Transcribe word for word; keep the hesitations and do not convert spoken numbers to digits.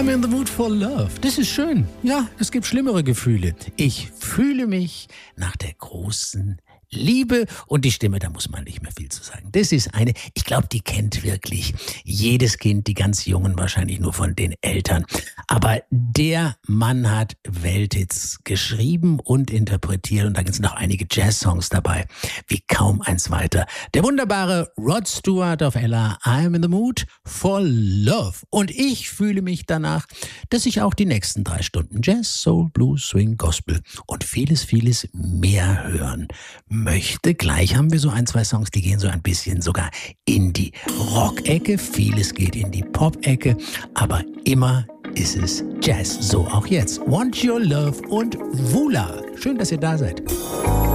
I'm in the mood for love. Das ist schön. Ja, es gibt schlimmere Gefühle. Ich fühle mich nach der großen Liebe und die Stimme, da muss man nicht mehr viel zu sagen. Das ist eine, ich glaube, die kennt wirklich jedes Kind, die ganz Jungen wahrscheinlich nur von den Eltern. Aber der Mann hat Welthits geschrieben und interpretiert und da gibt es noch einige Jazz-Songs dabei, wie kaum ein zweiter. Der wunderbare Rod Stewart auf Ella, I'm in the mood for love. Und ich fühle mich danach, dass ich auch die nächsten drei Stunden Jazz, Soul, Blues, Swing, Gospel und vieles, vieles mehr hören möchte. Gleich haben wir so ein, zwei Songs, die gehen so ein bisschen sogar in die Rock-Ecke. Vieles geht in die Pop-Ecke, aber immer ist es Jazz. So auch jetzt. Want Your Love und Wula. Schön, dass ihr da seid.